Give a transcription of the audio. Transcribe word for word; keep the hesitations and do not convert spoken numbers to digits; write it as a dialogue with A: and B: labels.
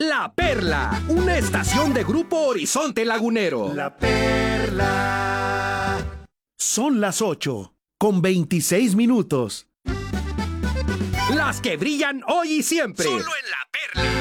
A: La Perla, una estación de Grupo Horizonte Lagunero.
B: La Perla. Son las ocho, con veintiséis minutos.
A: Las que brillan hoy y siempre.
C: Solo en La Perla.